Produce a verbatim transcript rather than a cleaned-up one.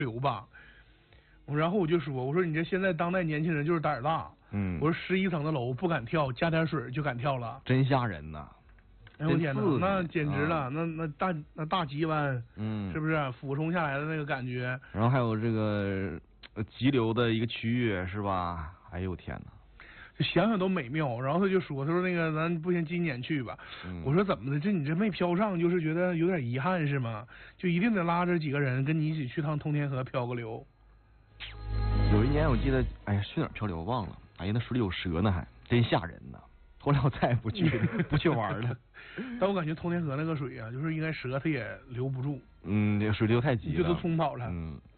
流吧。然后我就说，我说你这现在当代年轻人就是胆儿大。 嗯。 我说十一层的楼不敢跳，加点水就敢跳了， 真吓人呐！ 哎呦天哪，那简直了， 啊、 那那大那大急弯， 嗯， 是不是俯冲下来的那个感觉？ 然后还有这个急流的一个区域是吧？哎呦天哪！ 就想想都美妙。然后他就说，他说那个咱不行，今年去吧。 嗯、 我说怎么的？这你这没飘上，就是觉得有点遗憾是吗？就一定得拉着几个人跟你一起去趟通天河漂个流。 有一年我记得，哎呀，去哪儿漂流我忘了。哎呀，那水里有蛇呢，还真吓人呢。后来我再也不去不去玩了。 但我感觉通天河那个水啊，就是应该蛇它也留不住。 嗯，那个水流太急了， 就都冲跑了。 嗯。